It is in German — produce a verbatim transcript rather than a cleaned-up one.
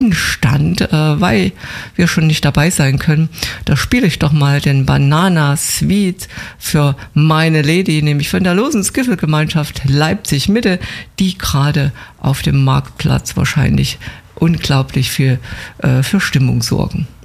Stand, äh, weil wir schon nicht dabei sein können, da spiele ich doch mal den Banana Sweet für meine Lady, nämlich von der Losen Skiffle Gemeinschaft Leipzig Mitte, die gerade auf dem Marktplatz wahrscheinlich unglaublich viel äh, für Stimmung sorgen.